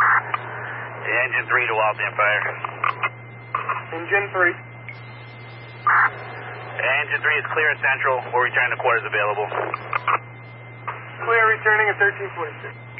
Engine 3 to Wildman Fire. Engine 3. Engine 3 is clear at Central. We'll return to quarters available. Clear returning at 1346.